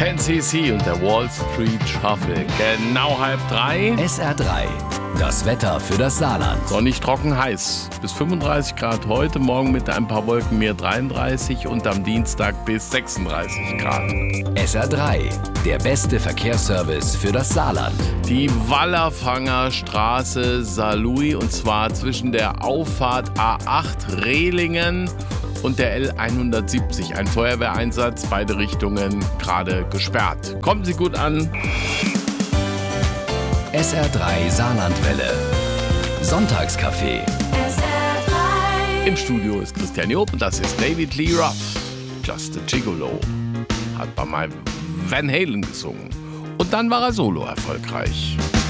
10cc und der Wall Street Shuffle. Genau 2:30. SR3, das Wetter für das Saarland. Sonnig, trocken, heiß. Bis 35 Grad heute, morgen mit ein paar Wolken mehr 33 und am Dienstag bis 36 Grad. SR3, der beste Verkehrsservice für das Saarland. Die Wallerfanger Straße Saarlouis und zwar zwischen der Auffahrt A8 Rehlingen und der L170. Ein Feuerwehreinsatz, beide Richtungen gerade gesperrt. Kommen Sie gut an. SR3 Saarlandwelle. Sonntagscafé. Im Studio ist Christian Job und das ist David Lee Roth. Just a Gigolo. Hat bei meinem Van Halen gesungen. Und dann war er solo erfolgreich.